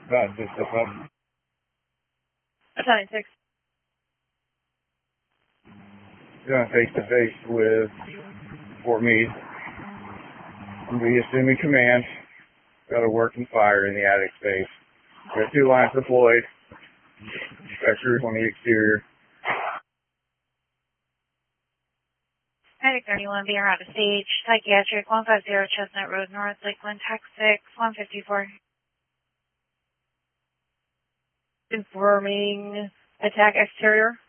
Just a problem. Battalion 6. Going face to face with Fort Meade. I'm going to be assuming command. Got a working fire in the attic space. Got 2 lines deployed. Pressure on the exterior. Medic 31, being out of stage. Psychiatric 150 Chestnut Road North, Lakeland, Tech 6, 154. Confirming attack exterior.